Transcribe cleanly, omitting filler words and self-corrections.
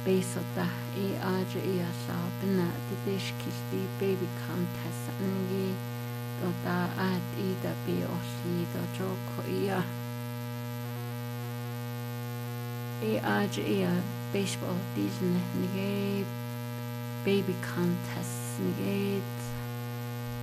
Besota aja sa bina dish kilti baby contest ngi tota at ida be osli do joko aja baseball season ngi baby contest ngi